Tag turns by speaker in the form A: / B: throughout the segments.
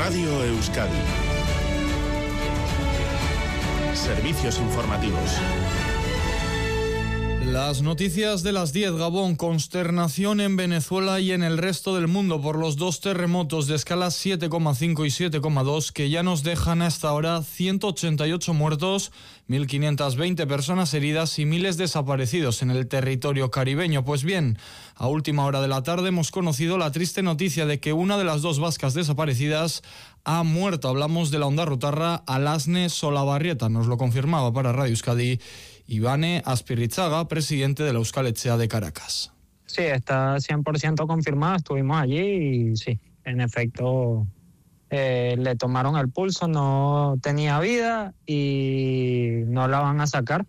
A: Radio Euskadi. Servicios informativos.
B: Las noticias de las 10, Gabón. Consternación en Venezuela y en el resto del mundo por los dos terremotos de escala 7,5 y 7,2 que ya nos dejan hasta ahora 188 muertos, 1.520 personas heridas y miles desaparecidos en el territorio caribeño. Pues bien, a última hora de la tarde hemos conocido la triste noticia de que una de las dos vascas desaparecidas ha muerto. Hablamos de la ondarrutarra Alasne Solabarrieta. Nos lo confirmaba para Radio Euskadi Ivane Aspirrizaga, presidente de la Euskal Etxea de Caracas.
C: Sí, está 100% confirmado. Estuvimos allí y sí, en efecto, le tomaron el pulso, no tenía vida y no la van a sacar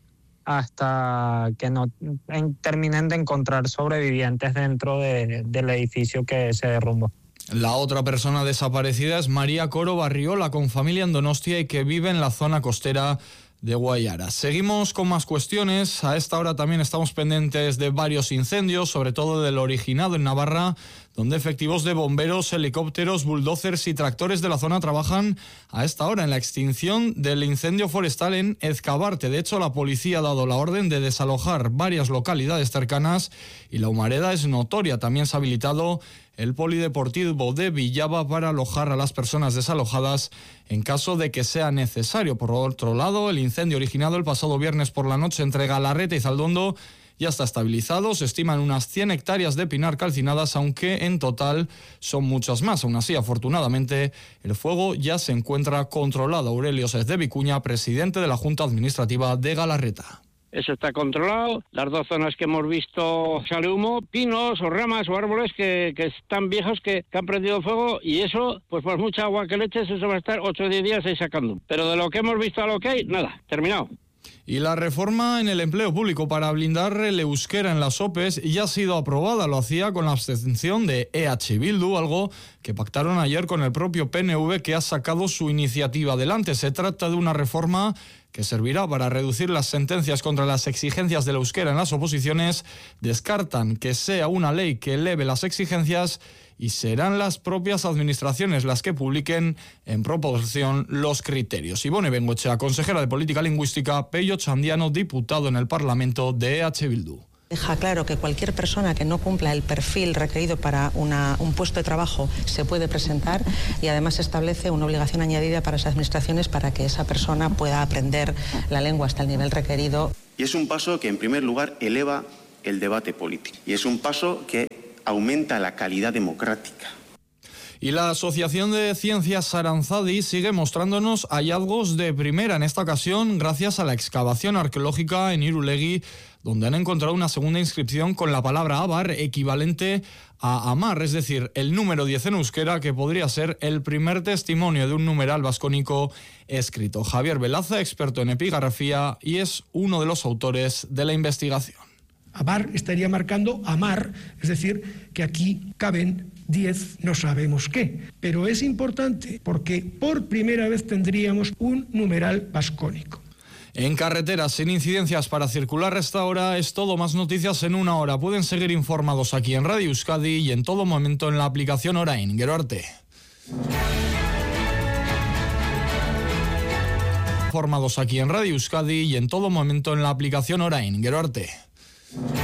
C: hasta que no terminen de encontrar sobrevivientes dentro del edificio que se derrumbó.
B: La otra persona desaparecida es María Coro Barriola, con familia en Donostia y que vive en la zona costera de Guayara. Seguimos con más cuestiones. A esta hora también estamos pendientes de varios incendios, sobre todo del originado en Navarra, donde efectivos de bomberos, helicópteros, bulldozers y tractores de la zona trabajan a esta hora en la extinción del incendio forestal en Ezcabarte. De hecho, la policía ha dado la orden de desalojar varias localidades cercanas y la humareda es notoria. También se ha habilitado el polideportivo de Villaba para alojar a las personas desalojadas en caso de que sea necesario. Por otro lado, el incendio originado el pasado viernes por la noche entre Galarreta y Zaldondo ya está estabilizado. Se estiman unas 100 hectáreas de pinar calcinadas, aunque en total son muchas más. Aún así, afortunadamente, el fuego ya se encuentra controlado. Aurelio Sáez de Vicuña, presidente de la Junta Administrativa de Galarreta.
D: Eso está controlado. Las dos zonas que hemos visto sale humo, pinos o ramas o árboles que están viejos que han prendido fuego, y eso, pues por mucha agua que le eches, eso va a estar 8 o 10 días ahí sacando. Pero de lo que hemos visto a lo que hay, nada, terminado.
B: Y la reforma en el empleo público para blindar el euskera en las OPEs ya ha sido aprobada. Lo hacía con la abstención de EH Bildu, algo que pactaron ayer con el propio PNV, que ha sacado su iniciativa adelante. Se trata de una reforma que servirá para reducir las sentencias contra las exigencias del euskera en las oposiciones. Descartan que sea una ley que eleve las exigencias y serán las propias administraciones las que publiquen en proporción los criterios. Ivone Bengoechea, consejera de Política Lingüística, Pello Chandiano, diputado en el Parlamento de EH Bildu.
E: Deja claro que cualquier persona que no cumpla el perfil requerido para un puesto de trabajo se puede presentar, y además establece una obligación añadida para las administraciones para que esa persona pueda aprender la lengua hasta el nivel requerido.
F: Y es un paso que, en primer lugar, eleva el debate político. Y es un paso que aumenta la calidad democrática.
B: Y la Asociación de Ciencias Aranzadi sigue mostrándonos hallazgos de primera, en esta ocasión gracias a la excavación arqueológica en Irulegui, donde han encontrado una segunda inscripción con la palabra abar, equivalente a amar, es decir, el número 10 en euskera, que podría ser el primer testimonio de un numeral vascónico escrito. Javier Velaza, experto en epigrafía, y es uno de los autores de la investigación.
G: Abar estaría marcando amar, es decir, que aquí caben 10 no sabemos qué. Pero es importante porque por primera vez tendríamos un numeral vascónico.
B: En carreteras sin incidencias para circular hasta ahora es todo. Más noticias en una hora. Pueden seguir informados aquí en Radio Euskadi y en todo momento en la aplicación Orain. Gero arte. Informados aquí en Radio Euskadi y en todo momento en la aplicación Orain. Gero arte.